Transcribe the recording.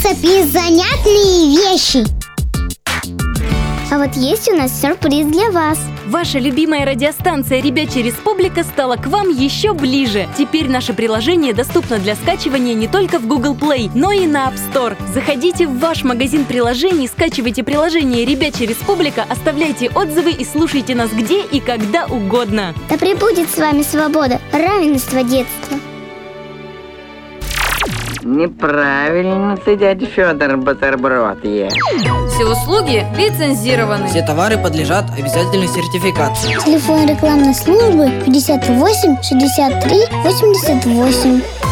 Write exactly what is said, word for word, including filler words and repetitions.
принципе, занятные вещи. А вот есть у нас сюрприз для вас. Ваша любимая радиостанция «Ребячья Республика» стала к вам еще ближе. Теперь наше приложение доступно для скачивания не только в Google Play, но и на App Store. Заходите в ваш магазин приложений, скачивайте приложение «Ребячья Республика», оставляйте отзывы и слушайте нас где и когда угодно. Да пребудет с вами свобода, равенство, детства. Неправильно ты, дядя Федор, бутерброд ешь. Все услуги лицензированы. Все товары подлежат обязательной сертификации. Телефон рекламной службы пятьдесят восемь шестьдесят три восемьдесят восемь.